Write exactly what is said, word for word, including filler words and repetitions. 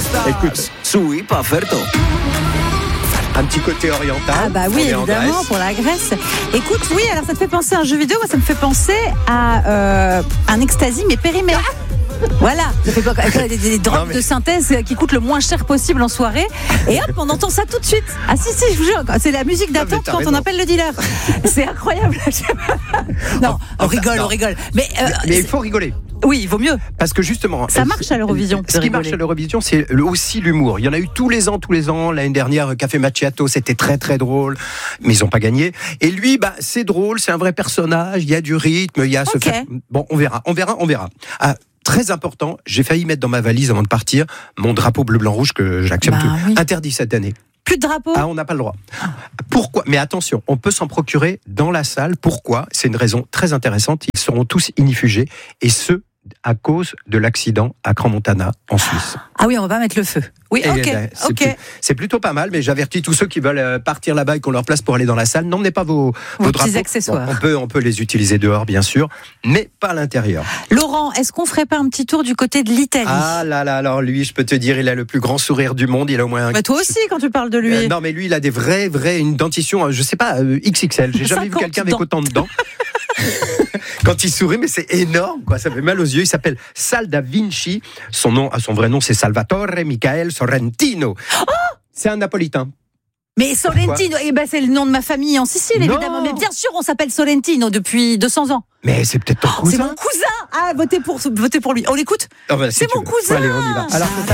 Écoute, sui pa offerto. Un petit côté oriental. Ah bah oui, évidemment, pour la Grèce. Écoute, oui, alors ça te fait penser à un jeu vidéo, moi ça me fait penser à euh, un ecstasy, mais périmé. Voilà, ça fait pas, des, des drogues mais... de synthèse qui coûtent le moins cher possible en soirée. Et hop, on entend ça tout de suite. Ah si, si, je vous jure, c'est la musique d'attente quand raison. On appelle le dealer. C'est incroyable. Non, on enfin, rigole, non. on rigole. Mais, euh, mais, mais il faut rigoler. Oui, il vaut mieux. Parce que justement, ça marche à l'Eurovision. Ce qui marche à l'Eurovision, c'est aussi l'humour. Il y en a eu tous les ans, tous les ans. L'année dernière, Café Macchiato, c'était très très drôle, mais ils n'ont pas gagné. Et lui, bah, c'est drôle, c'est un vrai personnage. Il y a du rythme, il y a okay. ce fait. Bon, on verra, on verra, on verra. Ah, très important, j'ai failli mettre dans ma valise avant de partir mon drapeau bleu blanc rouge que j'accepte bah, oui. interdit cette année. Plus de drapeau. Ah, on n'a pas le droit. Ah. Pourquoi ? Mais attention, on peut s'en procurer dans la salle. Pourquoi ? C'est une raison très intéressante. Ils seront tous inifugés, et ce à cause de l'accident à Crans-Montana en Suisse. Ah oui, on va pas mettre le feu. Oui, et ok, ben, c'est, ok. plus, c'est plutôt pas mal, mais j'avertis tous ceux qui veulent partir là-bas et qu'on leur place pour aller dans la salle. N'emmenez pas vos, vos, vos drapeaux. Petits accessoires. Bon, on peut, on peut les utiliser dehors, bien sûr, mais pas à l'intérieur. Laurent, est-ce qu'on ferait pas un petit tour du côté de l'Italie ? Ah là là, alors lui, je peux te dire, il a le plus grand sourire du monde. Il a au moins. Un... Bah toi aussi, quand tu parles de lui. Euh, non, mais lui, il a des vrais, vrais, une dentition, je sais pas, euh, X X L. J'ai jamais vu quelqu'un avec autant de dents. Quand il sourit, mais c'est énorme, quoi. Ça fait mal aux yeux. Il s'appelle Sal da Vinci. Son nom, son vrai nom, c'est Salvatore Michael Sorrentino. Oh, c'est un Napolitain. Mais Sorrentino, eh ben c'est le nom de ma famille en Sicile, non. évidemment. Mais bien sûr, on s'appelle Sorrentino depuis deux cents ans. Mais c'est peut-être ton cousin. C'est mon cousin. Ah, votez pour, votez pour lui. On l'écoute. Oh ben, si c'est mon veux. cousin. Allez, on y va. Alors,